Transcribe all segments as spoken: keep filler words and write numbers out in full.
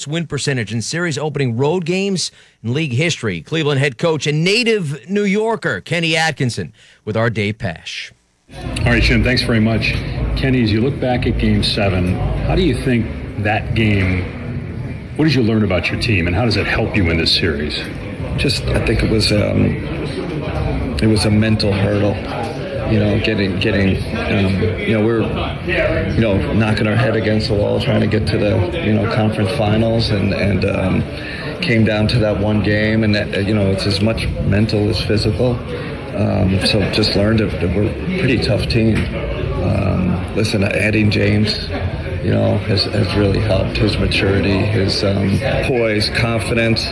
highest win percentage in series opening road games in league history. Cleveland head coach and native New Yorker Kenny Atkinson with our Dave Pasch. All right, Jim, thanks very much. Kenny, as you look back at Game seven, how do you think that game, what did you learn about your team, and how does it help you in this series? Just, I think it was um, it was a mental hurdle. You know, getting, getting, um, you know, we're, you know, knocking our head against the wall, trying to get to the, you know, conference finals, and and um, came down to that one game, and that, you know, it's as much mental as physical. Um, so just learned that we're a pretty tough team. Um, listen, adding James, you know, has, has really helped. His maturity, his um, poise, confidence.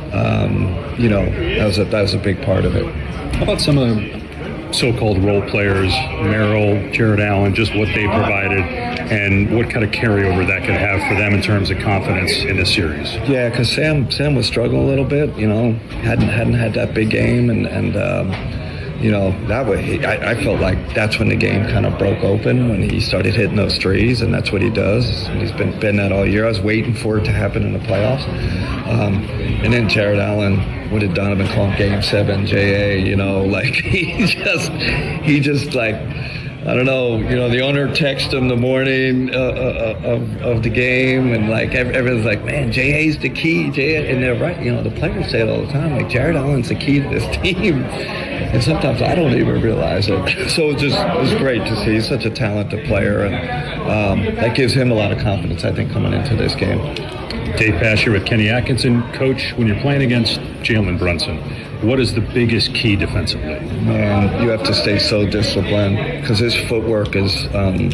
Um, you know, that was a that was a big part of it. How about some of the so-called role players, Merrill, Jared Allen, just what they provided and what kind of carryover that could have for them in terms of confidence in this series? Yeah, because Sam Sam was struggling a little bit, you know, hadn't hadn't had that big game, and and um, you know, that way I, I felt like that's when the game kind of broke open, when he started hitting those threes, and that's what he does. And he's been been that all year. I was waiting for it to happen in the playoffs, um, and then Jared Allen. What did Donovan call him? Game seven, J A, you know, like he just, he just like, I don't know, you know, the owner texted him the morning uh, uh, of, of the game, and like everyone's like, man, J A's the key, J A, and they're right, you know, the players say it all the time, like Jared Allen's the key to this team, and sometimes I don't even realize it. So it just, it was great to see. He's such a talented player, and um, that gives him a lot of confidence, I think, coming into this game. Dave Pasch with Kenny Atkinson. Coach, when you're playing against Jalen Brunson, what is the biggest key defensively? Man, you have to stay so disciplined, because his footwork is, um,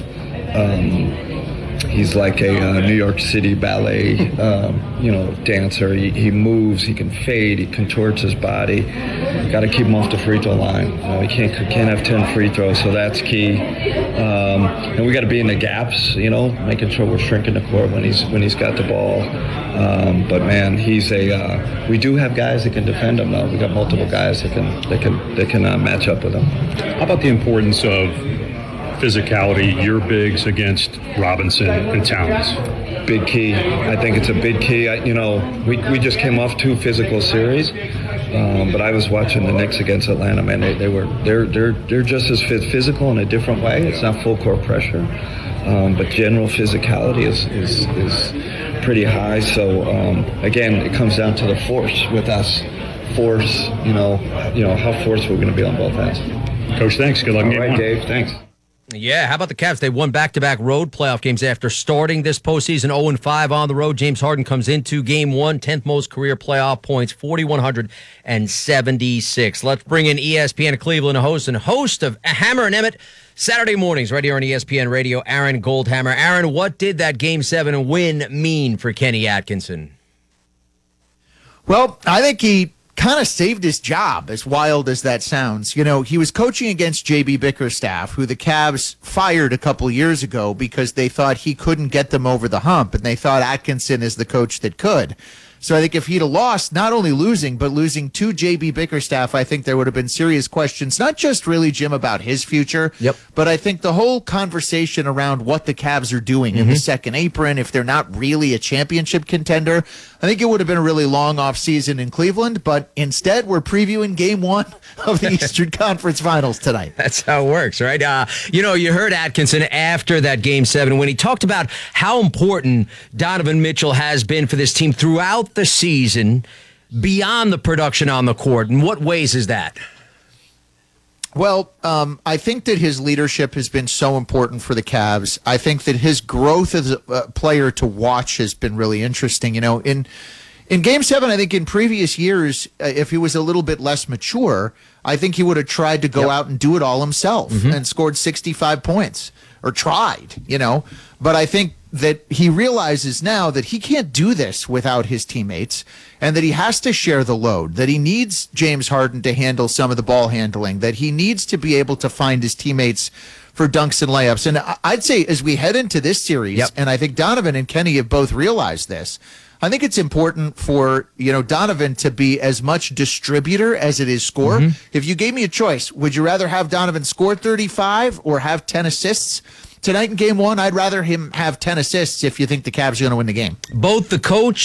um, he's like a uh, New York City ballet, um, you know, dancer. He, he moves, he can fade, he contorts his body. Got to keep him off the free throw line. You know, he can't can't have ten free throws, so that's key. Um, and we got to be in the gaps, you know, making sure we're shrinking the court when he's when he's got the ball. Um, but man, he's a. Uh, we do have guys that can defend him, though. We got multiple guys that can that can that can uh, match up with him. How about the importance of physicality, your bigs against Robinson and Towns? Big key. I think it's a big key. I, you know, we we just came off two physical series, um, but I was watching the Knicks against Atlanta. Man, they, they were they're they're they're just as physical in a different way. It's not full court pressure, um, but general physicality is is is pretty high. So um, again, it comes down to the force with us. Force, you know, you know how forceful we're going to be on both ends. Coach, thanks. Good luck in game one. All right, Dave. Thanks. Yeah, how about the Cavs? They won back-to-back road playoff games after starting this postseason oh and five on the road. James Harden comes into game one, tenth most career playoff points, four thousand one hundred seventy-six. Let's bring in E S P N Cleveland host and host of Hammer and Emmett Saturday mornings right here on E S P N Radio, Aaron Goldhammer. Aaron, what did that game seven win mean for Kenny Atkinson? Well, I think he kind of saved his job, as wild as that sounds. You know, he was coaching against J B Bickerstaff, who the Cavs fired a couple years ago because they thought he couldn't get them over the hump, and they thought Atkinson is the coach that could. So I think if he'd have lost, not only losing, but losing to J B Bickerstaff, I think there would have been serious questions, not just really, Jim, about his future, yep. but I think the whole conversation around what the Cavs are doing mm-hmm. in the second apron, if they're not really a championship contender, I think it would have been a really long offseason in Cleveland, but instead we're previewing game one of the Eastern Conference Finals tonight. That's how it works, right? Uh, you know, you heard Atkinson after that game seven when he talked about how important Donovan Mitchell has been for this team throughout the season, beyond the production on the court. In what ways is that? Well, um, I think that his leadership has been so important for the Cavs. I think that his growth as a uh, player to watch has been really interesting. You know, in in Game seven, I think in previous years, uh, if he was a little bit less mature, I think he would have tried to go yep. out and do it all himself mm-hmm. and scored sixty-five points, or tried, you know. But I think that he realizes now that he can't do this without his teammates, and that he has to share the load, that he needs James Harden to handle some of the ball handling, that he needs to be able to find his teammates for dunks and layups. And I'd say as we head into this series, yep. and I think Donovan and Kenny have both realized this, I think it's important for, you know, Donovan to be as much distributor as it is scorer. Mm-hmm. If you gave me a choice, would you rather have Donovan score thirty-five or have ten assists? Tonight in game one, I'd rather him have ten assists if you think the Cavs are going to win the game. Both the coach